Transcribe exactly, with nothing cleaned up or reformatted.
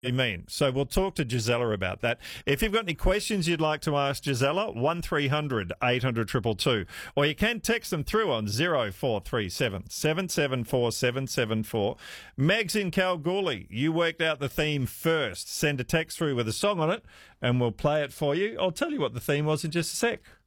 You mean. So we'll talk to Gisela about that. If you've got any questions you'd like to ask Gisela, one three hundred eight hundred two two two. Or you can text them through on zero four three seven seven seven four seven seven four. Megs in Kalgoorlie, you worked out the theme first. Send a text through with a song on it and we'll play it for you. I'll tell you what the theme was in just a sec.